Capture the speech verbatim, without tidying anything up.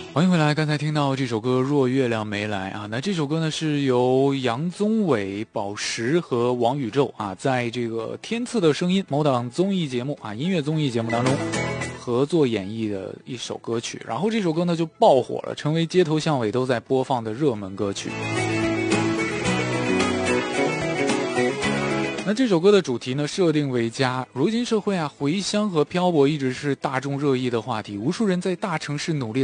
欢迎回来，刚才听到这首歌《若月亮没来》啊，那这首歌呢是由杨宗纬、宝石和王宇宙啊，在这个天赐的声音某档综艺节目啊音乐综艺节目当中合作演绎的一首歌曲，然后这首歌呢就爆火了，成为街头巷尾都在播放的热门歌曲。那这首歌的主题呢，设定为家。如今社会啊，回乡和漂泊一直是大众热议的话题，无数人在大城市努力